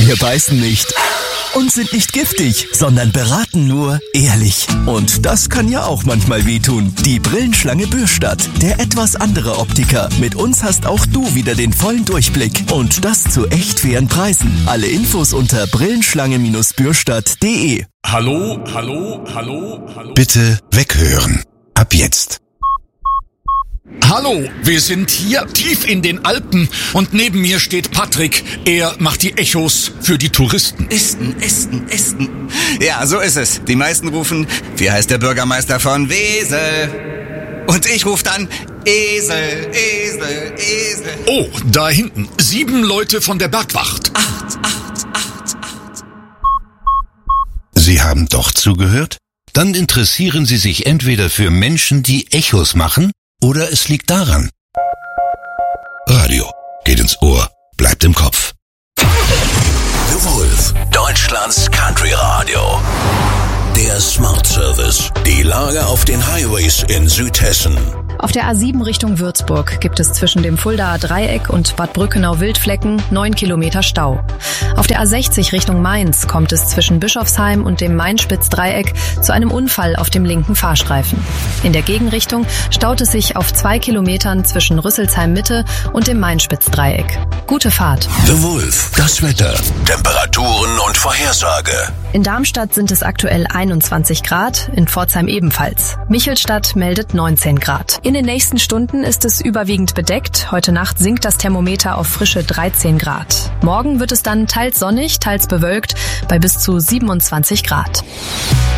Wir beißen nicht und sind nicht giftig, sondern beraten nur ehrlich. Und das kann ja auch manchmal wehtun. Die Brillenschlange Bürstadt, der etwas andere Optiker. Mit uns hast auch du wieder den vollen Durchblick. Und das zu echt fairen Preisen. Alle Infos unter brillenschlange-bürstadt.de. Hallo. Bitte weghören. Ab jetzt. Hallo, wir sind hier tief in den Alpen und neben mir steht Patrick. Er macht die Echos für die Touristen. Esten. Ja, so ist es. Die meisten rufen, wie heißt der Bürgermeister von Wesel? Und ich rufe dann, Esel. Oh, da hinten, 7 Leute von der Bergwacht. 8. Sie haben doch zugehört? Dann interessieren Sie sich entweder für Menschen, die Echos machen, oder es liegt daran. Radio geht ins Ohr, bleibt im Kopf. The Wolf, Deutschlands Country Radio. Der Smart Service. Die Lage auf den Highways in Südhessen. Auf der A7 Richtung Würzburg gibt es zwischen dem Fuldaer Dreieck und Bad Brückenau-Wildflecken 9 Kilometer Stau. Auf der A60 Richtung Mainz kommt es zwischen Bischofsheim und dem Main-Spitz-Dreieck zu einem Unfall auf dem linken Fahrstreifen. In der Gegenrichtung staut es sich auf 2 Kilometern zwischen Rüsselsheim-Mitte und dem Main-Spitz-Dreieck. Gute Fahrt. The Wolf, das Wetter, Temperaturen und Vorhersage. In Darmstadt sind es aktuell 21 Grad, in Pforzheim ebenfalls. Michelstadt meldet 19 Grad. In den nächsten Stunden ist es überwiegend bedeckt. Heute Nacht sinkt das Thermometer auf frische 13 Grad. Morgen wird es dann teils sonnig, teils bewölkt bei bis zu 27 Grad.